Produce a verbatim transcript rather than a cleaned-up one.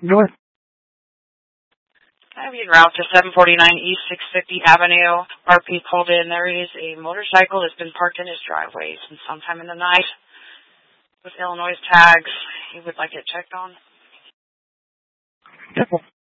Go ahead. I have you route to seven forty-nine East six fifty Avenue. R P called in. There is a motorcycle that's been parked in his driveway since sometime in the night with Illinois tags. He would like it checked on. Yeah.